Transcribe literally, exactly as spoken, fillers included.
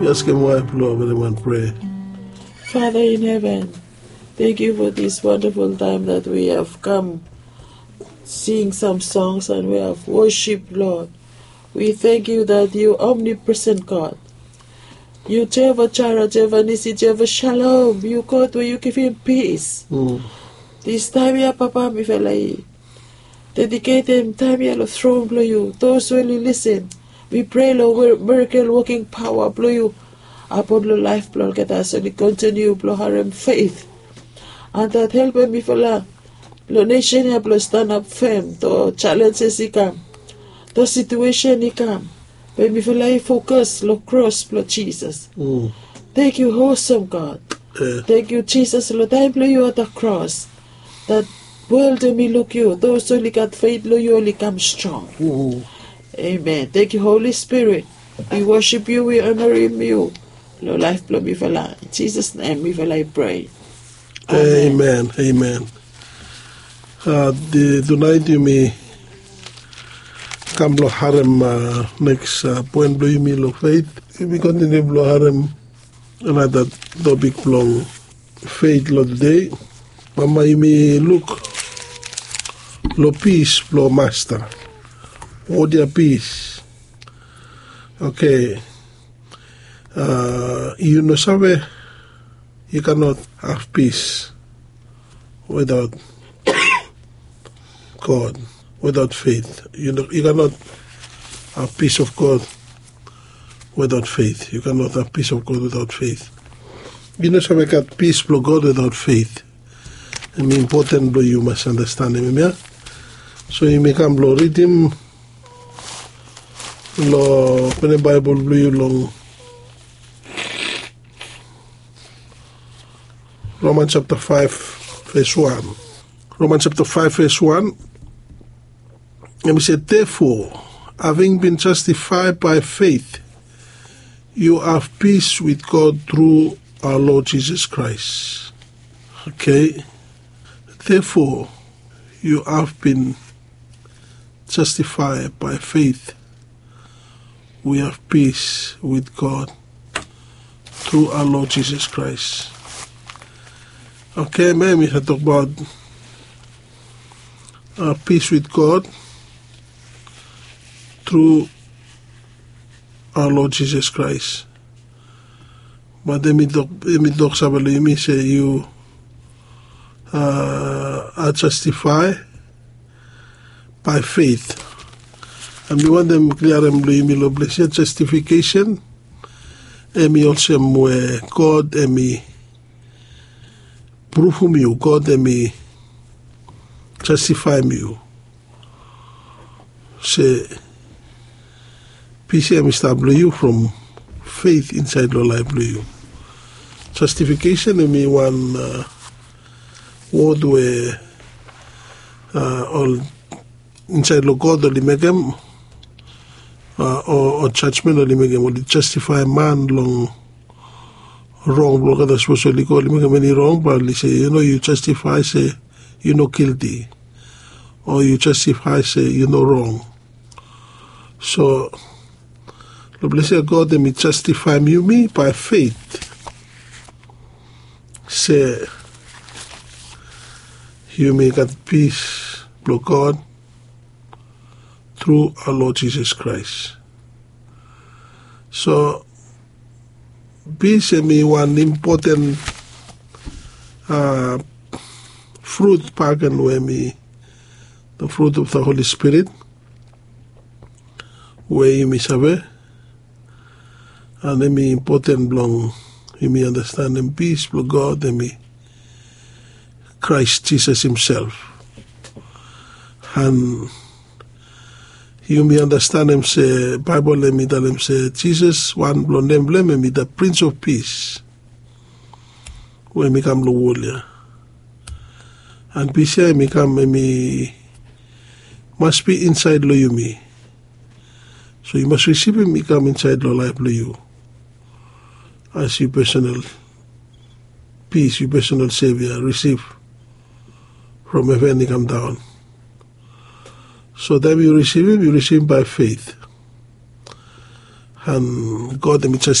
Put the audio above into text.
We ask him why, Lord, everyone pray. Father in heaven, thank you for this wonderful time that we have come, sing some songs and we have worshiped, Lord. We thank you that you omnipresent God. You Jehovah Jireh, Jehovah Nissi, Jehovah Shalom. You God where you give him peace. Mm. This time, ya Papa, mi felai. Dedicate him time, ya Lord, throne, blow you. Those who will listen. We pray, Lord, miracle working power, blow you. Upon the life, Lord, get us and continue, blow harem faith. And that help me for la. The nation ya blow stand up firm to challenges he come. To situation he come. But me for la focus, Lord, cross, Lord Jesus. Mm. Thank you, awesome God. Yeah. Thank you, Jesus, Lord. I blow you at the cross. That world to me look you. Those who only got faith, Lord, you only come strong. Mm. Amen. Thank you, Holy Spirit. We worship you, we honor you. Lord, life blow me for life. In Jesus' name, we for I pray. Amen. Amen. Amen. Uh, the, tonight you may come blow harem uh, next uh, point blow you me lo faith. We continue blow harem another topic long faith lo today. Mama you may look lo peace blow master. What your peace? Okay. Uh, you know sabe you cannot have peace without God, without faith. You know you cannot have peace of God without faith. You cannot have peace of God without faith. You know sabe got peace for God without faith. I mean important blow you must understand him, yeah? So you may come blow read him lo when the Bible blow you long Romans chapter five, verse one. Romans chapter five, verse one. And we said, therefore, having been justified by faith, you have peace with God through our Lord Jesus Christ. Okay? Therefore, you have been justified by faith. We have peace with God through our Lord Jesus Christ. Okay, man, we had talked about uh, peace with God through our Lord Jesus Christ. But then we talk, we talk about me say you uh, are justified by faith, and we want them clear them me lo bless justification, and me also where God and me. Prove me, God, and me justify me. Say, peace and establish you from faith inside your life, blue you. Justification, and me one uh, word where uh, all inside your God, or the megam, uh, or, or judgment, or the megam, or the justify man long. Wrong, block that's supposed to call him many wrong, but say, you know, you justify, say, you know, guilty. Or you justify, say, you know, wrong. So, the blessed God, let me justify me, me by faith. Say, you may get peace, block God, through our Lord Jesus Christ. So, peace is me one important uh, fruit pagan where me the fruit of the Holy Spirit where you me sabe and then me important long you me understand them peace for God and me Christ Jesus himself and you may understand him say, Bible let me tell him say, Jesus one blonde emblem me the Prince of Peace. When me come lo and peace here me come me must be inside lo you me. So you must receive him, me come inside lo life lo you. As your personal peace, your personal savior, receive from heaven he come down. So then you receive him, you receive him by faith. And God, let me just